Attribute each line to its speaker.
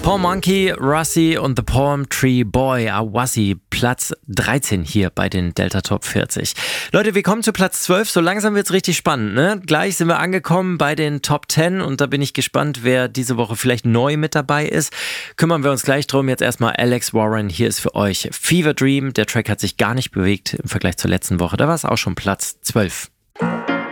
Speaker 1: Paul Monkey, Russi und The Palm Tree Boy, Awassi, Platz 13 hier bei den Delta Top 40. Leute, wir kommen zu Platz 12, so langsam wird's richtig spannend, ne? Gleich sind wir angekommen bei den Top 10 und da bin ich gespannt, wer diese Woche vielleicht neu mit dabei ist. Kümmern wir uns gleich drum. Jetzt erstmal Alex Warren, hier ist für euch Fever Dream. Der Track hat sich gar nicht bewegt im Vergleich zur letzten Woche, da war es auch schon Platz 12.